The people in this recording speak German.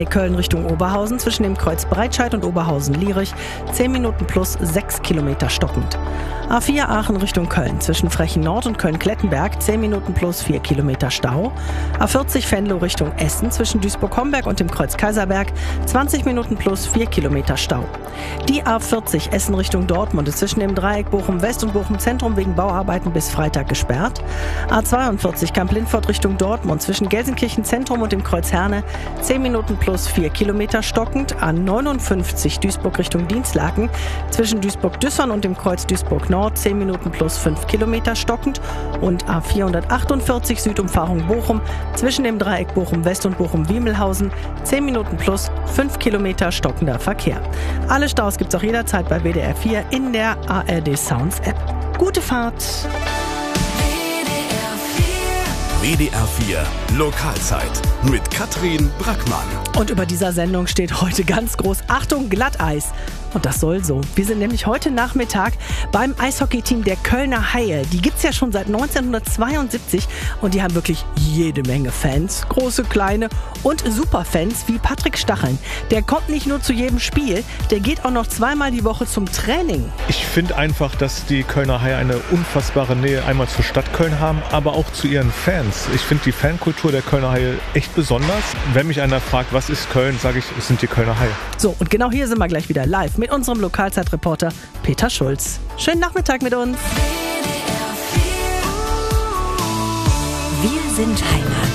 Köln Richtung Oberhausen zwischen dem Kreuz Breitscheid und Oberhausen-Lierich 10 Minuten plus 6 Kilometer stockend. A4 Aachen Richtung Köln zwischen Frechen Nord und Köln-Klettenberg 10 Minuten plus 4 Kilometer Stau. A40 Venlo Richtung Essen zwischen Duisburg-Homberg und dem Kreuz Kaiserberg 20 Minuten plus 4 Kilometer Stau. Die A40 Essen Richtung Dortmund ist zwischen dem Dreieck Bochum-West und Bochum-Zentrum wegen Bauarbeiten bis Freitag gesperrt. A42 Kamp-Lindfort Richtung Dortmund zwischen Gelsenkirchen-Zentrum und dem Kreuz Herne 10 Minuten plus 4 Kilometer stockend. A59 Duisburg Richtung Dienstlaken zwischen Duisburg-Düssern und dem Kreuz Duisburg-Nord 10 Minuten plus 5 Kilometer stockend. Und A448 Südumfahrung Bochum zwischen dem Dreieck Bochum-West und Bochum-Wiemelhausen 10 Minuten plus 5 Kilometer stockender Verkehr. Alle Staus gibt's auch jederzeit bei WDR 4 in der ARD Sounds App. Gute Fahrt! WDR 4 Lokalzeit mit Katrin Brackmann. Und über dieser Sendung steht heute ganz groß: Achtung, Glatteis. Und das soll so. Wir sind nämlich heute Nachmittag beim Eishockeyteam der Kölner Haie. Die gibt's ja schon seit 1972 und die haben wirklich jede Menge Fans. Große, kleine und Superfans wie Patrick Stacheln. Der kommt nicht nur zu jedem Spiel, der geht auch noch zweimal die Woche zum Training. Ich finde einfach, dass die Kölner Haie eine unfassbare Nähe einmal zur Stadt Köln haben, aber auch zu ihren Fans. Ich finde die Fankultur der Kölner Haie echt besonders. Wenn mich einer fragt, was ist Köln, sage ich, es sind die Kölner Haie. So, und genau hier sind wir gleich wieder live mit unserem Lokalzeitreporter Peter Schulz. Schönen Nachmittag mit uns. Wir sind Heimat.